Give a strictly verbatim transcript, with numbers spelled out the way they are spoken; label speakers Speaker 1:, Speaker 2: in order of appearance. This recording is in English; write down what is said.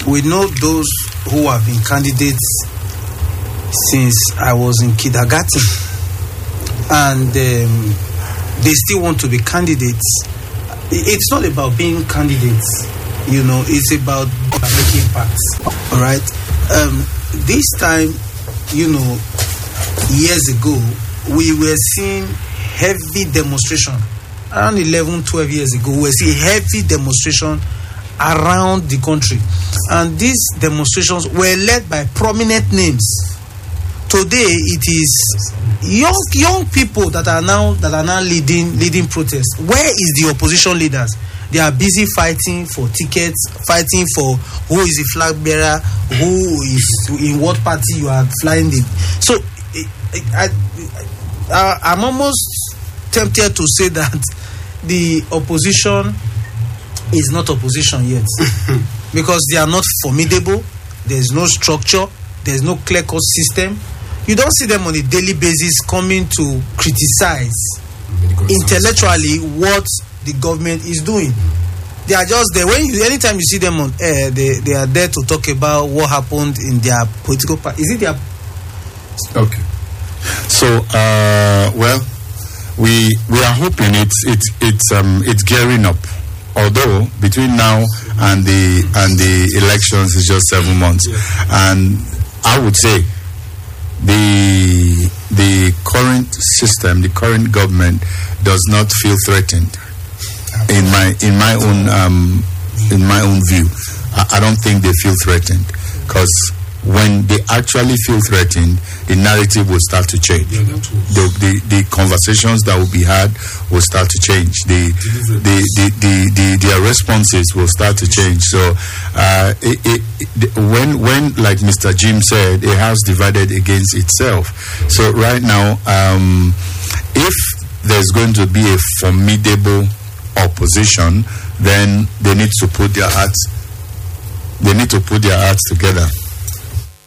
Speaker 1: we know those who have been candidates since I was in kindergarten, and um, they still want to be candidates. It's not about being candidates, you know, it's about making impacts. All right. Um, this time, you know, years ago, we were seeing heavy demonstration. Around eleven, twelve years ago, we were seeing heavy demonstration around the country. And these demonstrations were led by prominent names. Today, it is young young people that are now that are now leading leading protests. Where is the opposition leaders? They are busy fighting for tickets, fighting for who is the flag bearer, who is in what party you are flying the. So, I, I, I'm almost tempted to say that the opposition is not opposition yet, because they are not formidable. There is no structure. There is no clear-cut system. You don't see them on a daily basis coming to criticize intellectually what the government is doing. They are just there. When you, anytime you see them on air, they, they are there to talk about what happened in their political party. Is it their...
Speaker 2: Okay. So, uh, well, we we are hoping it's it's it's um it's gearing up. Although between now and the and the elections is just seven months, and I would say the the current system, the current government, does not feel threatened. In my in my own um, in my own view, I, I don't think they feel threatened, because when they actually feel threatened, the narrative will start to change. Yeah, the, the the conversations that will be had will start to change. The the the, the, the their responses will start to change. So uh, it, it, it, when when like Mister Jim said, a house divided against itself. So right now, um, if there's going to be a formidable opposition, then they need to put their hearts they need to put their hearts together.